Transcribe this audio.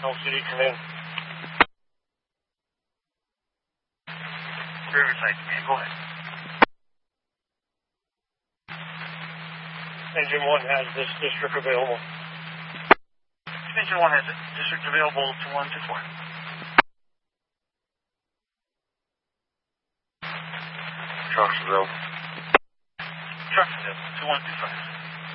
LCD, come in. Riverside, man, go ahead. Engine 1 has this district available. Engine 1 has a district available to 124. Trucks available. Trucks available to 125.